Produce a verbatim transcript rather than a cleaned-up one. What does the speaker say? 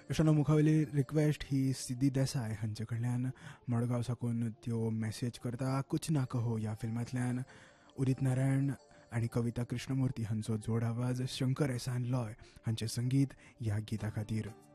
अशानं मुखावेली रिक्वेस्ट ही सिद्धी देसाय हांचे कडल्यान मडगांव साकून त्यो मॅसेज करता कुछ ना कहो ह्या फिल्मांतल्यान उदित नारायण आनी कविता कृष्णमूर्ती हांचो जोड आवाज, शंकर एहसान लॉय हांचें संगीत ह्या गिता खातीर.